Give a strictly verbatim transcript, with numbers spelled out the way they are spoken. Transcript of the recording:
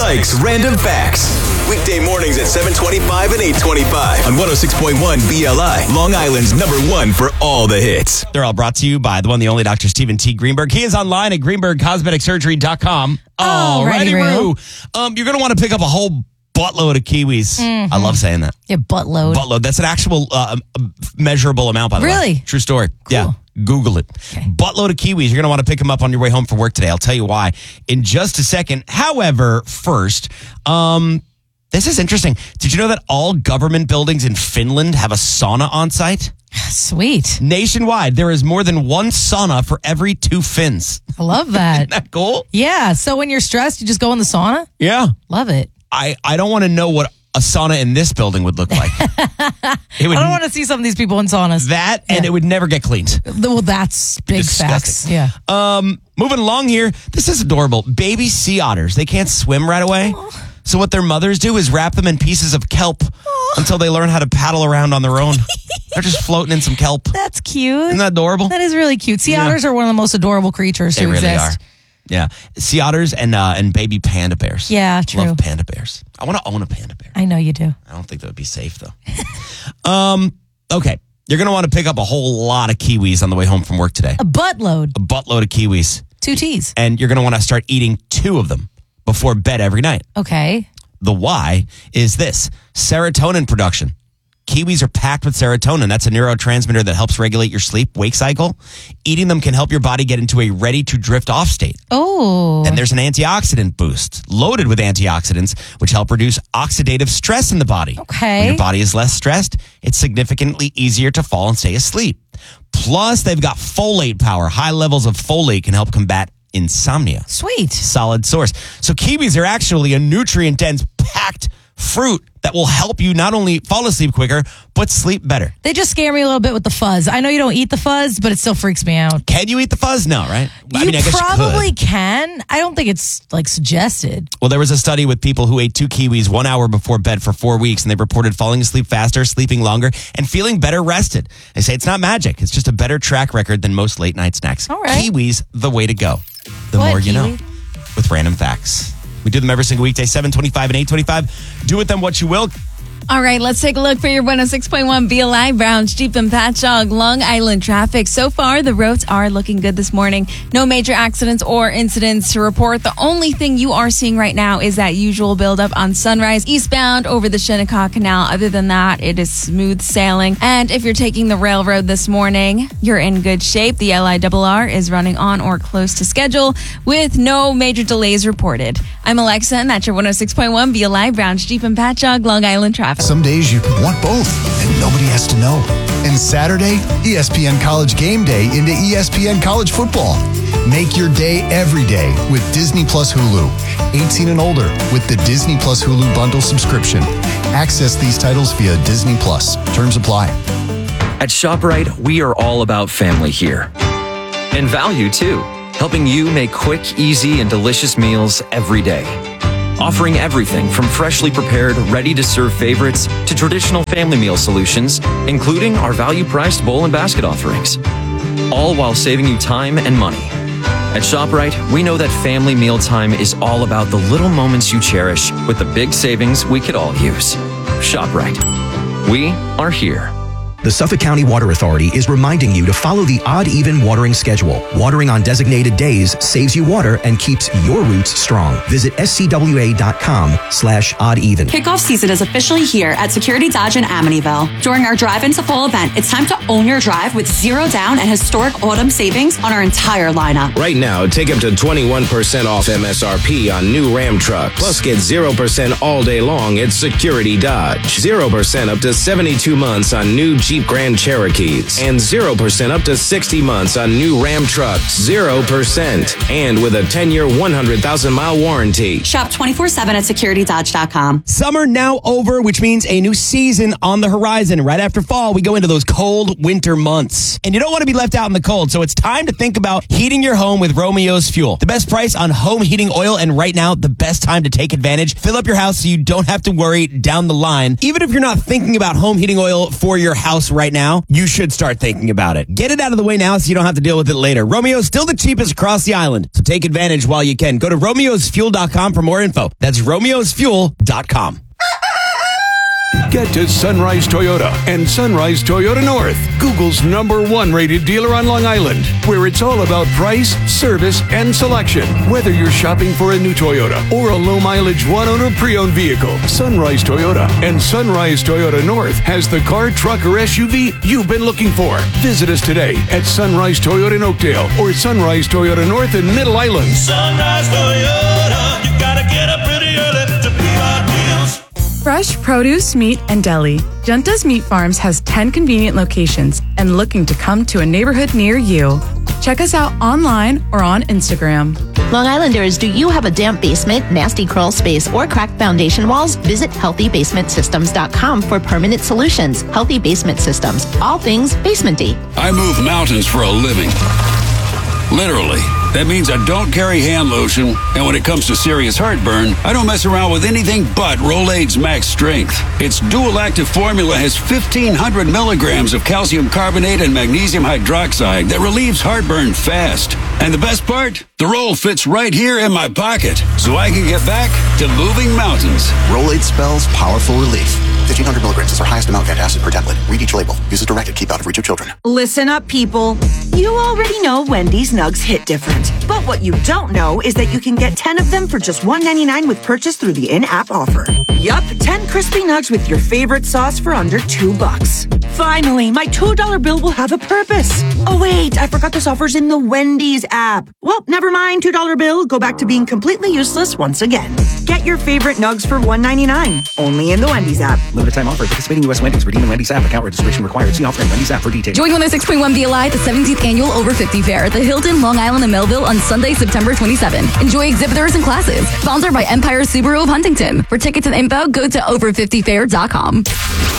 Mike's Random Facts. Weekday mornings at seven twenty-five and eight twenty-five on one oh six point one B L I, Long Island's number one for all the hits. They're all brought to you by the one, the only Doctor Stephen T. Greenberg. He is online at greenberg cosmetic surgery dot com. Oh, righty Roo. Roo. Um, you're going to want to pick up a whole buttload of kiwis. Mm-hmm. I love saying that. Yeah, buttload. Buttload. That's an actual uh, measurable amount, by the way. Really? True story. Cool. Yeah. Google it. Okay. Buttload of kiwis. You're going to want to pick them up on your way home from work today. I'll tell you why in just a second. However, first, um, this is interesting. Did you know that all government buildings in Finland have a sauna on site? Sweet. Nationwide, there is more than one sauna for every two Finns. I love that. Isn't that cool? Yeah. So when you're stressed, you just go in the sauna? Yeah. Love it. I, I don't want to know what a sauna in this building would look like. It would I don't want to see some of these people in saunas. that, and Yeah. it would never get cleaned. Well, that's big facts. Disgusting. Yeah. Um, moving along here, this is adorable. Baby sea otters. They can't swim right away. So what their mothers do is wrap them in pieces of kelp until they learn how to paddle around on their own. They're just floating in some kelp. That's cute. Isn't that adorable? That is really cute. Sea Yeah. otters are one of the most adorable creatures They to really exist. are. Yeah. Sea otters and uh, and baby panda bears. Yeah, true. Love panda bears. I want to own a panda bear. I know you do. I don't think that would be safe, though. um. Okay. You're going to want to pick up a whole lot of kiwis on the way home from work today. A buttload. A buttload of kiwis. Two T's. And you're going to want to start eating two of them before bed every night. Okay. The why is this: serotonin production. Kiwis are packed with serotonin. That's a neurotransmitter that helps regulate your sleep-wake cycle. Eating them can help your body get into a ready-to-drift-off state. Oh. And there's an antioxidant boost loaded with antioxidants, which help reduce oxidative stress in the body. Okay. When your body is less stressed, it's significantly easier to fall and stay asleep. Plus, they've got folate power. High levels of folate can help combat insomnia. Sweet. Solid source. So kiwis are actually a nutrient-dense, packed fruit that will help you not only fall asleep quicker, but sleep better. They just scare me a little bit with the fuzz. I know you don't eat the fuzz, but it still freaks me out. Can you eat the fuzz? No, right? I you mean, I guess probably you could. can. I don't think it's like suggested. Well, there was a study with people who ate two kiwis one hour before bed for four weeks, and they reported falling asleep faster, sleeping longer, and feeling better rested. They say it's not magic. It's just a better track record than most late night snacks. All right. Kiwis, the way to go. The What, more you know. kiwi? With Random Facts. We do them every single weekday, seven twenty-five and eight twenty-five. Do with them what you will. All right, let's take a look for your one oh six point one B L I Browns, Jeep and Patchogue, Long Island traffic. So far, the roads are looking good this morning. No major accidents or incidents to report. The only thing you are seeing right now is that usual buildup on Sunrise eastbound over the Shinnecock Canal. Other than that, it is smooth sailing. And if you're taking the railroad this morning, you're in good shape. The L I R R is running on or close to schedule with no major delays reported. I'm Alexa, and that's your one oh six point one B L I Browns, Jeep and Patchogue, Long Island traffic. Some days you want both, and nobody has to know. And Saturday, E S P N College Game Day into E S P N College Football. Make your day every day with Disney Plus Hulu. eighteen and older with the Disney Plus Hulu bundle subscription. Access these titles via Disney Plus. Terms apply. At ShopRite, we are all about family here. And value, too. Helping you make quick, easy, and delicious meals every day. Offering everything from freshly prepared, ready-to-serve favorites to traditional family meal solutions, including our value-priced bowl and basket offerings. All while saving you time and money. At ShopRite, we know that family mealtime is all about the little moments you cherish with the big savings we could all use. ShopRite. We are here. The Suffolk County Water Authority is reminding you to follow the odd-even watering schedule. Watering on designated days saves you water and keeps your roots strong. Visit scwa.com slash odd-even. Kickoff season is officially here at Security Dodge in Amityville. During our Drive Into Fall event, it's time to own your drive with zero down and historic autumn savings on our entire lineup. Right now, take up to twenty-one percent off M S R P on new Ram trucks. Plus, get zero percent all day long at Security Dodge. zero percent up to seventy-two months on new Jeep Grand Cherokees. And zero percent up to sixty months on new Ram trucks. zero percent. And with a ten-year, one hundred thousand mile warranty. Shop twenty-four seven at security dodge dot com. Summer now over, which means a new season on the horizon. Right after fall, we go into those cold winter months. And you don't want to be left out in the cold, so it's time to think about heating your home with Romeo's Fuel. The best price on home heating oil, and right now, the best time to take advantage. Fill up your house so you don't have to worry down the line. Even if you're not thinking about home heating oil for your house house right now, you should start thinking about it. Get it out of the way now so you don't have to deal with it later. Romeo's still the cheapest across the island, so take advantage while you can. Go to romeos fuel dot com for more info. That's romeos fuel dot com. Get to Sunrise Toyota and Sunrise Toyota North, Google's number one rated dealer on Long Island, where it's all about price, service, and selection. Whether you're shopping for a new Toyota or a low mileage one owner pre-owned vehicle, Sunrise Toyota and Sunrise Toyota North has the car, truck, or S U V you've been looking for. Visit us today at Sunrise Toyota in Oakdale or Sunrise Toyota North in Middle Island. Sunrise Toyota, you gotta get up pretty early to beat our deals. Fresh produce, meat, and deli. Junta's Meat Farms has ten convenient locations and looking to come to a neighborhood near you. Check us out online or on Instagram. Long Islanders, do you have a damp basement, nasty crawl space, or cracked foundation walls? Visit healthy basement systems dot com for permanent solutions. Healthy Basement Systems, all things basement-y. I move mountains for a living. Literally. That means I don't carry hand lotion, and when it comes to serious heartburn, I don't mess around with anything but Rolaids Max Strength. Its dual-active formula has fifteen hundred milligrams of calcium carbonate and magnesium hydroxide that relieves heartburn fast. And the best part? The roll fits right here in my pocket, so I can get back to moving mountains. Rolaids spells powerful relief. fifteen hundred milligrams is our highest amount of antacid per tablet. Read each label. Use as directed. Keep out of reach of children. Listen up, people. You already know Wendy's Nugs hit different. But what you don't know is that you can get ten of them for just one ninety-nine with purchase through the in-app offer. Yup, ten crispy nugs with your favorite sauce for under two bucks. Finally, my two dollar bill will have a purpose. Oh wait, I forgot this offer's in the Wendy's app. Well, never mind, two dollar bill. Go back to being completely useless once again. Get your favorite nugs for one ninety-nine. Only in the Wendy's app. Limited time offer. Participating U S Wendy's. Redeem the Wendy's app. Account registration required. See offer in Wendy's app for details. Join one oh six point one B L I at the seventeenth Annual Over fifty Fair at the Hilton, Long Island and Melville on Sunday, September twenty-seventh. Enjoy exhibitors and classes. Sponsored by Empire Subaru of Huntington. For tickets and info, go to over fifty fair dot com.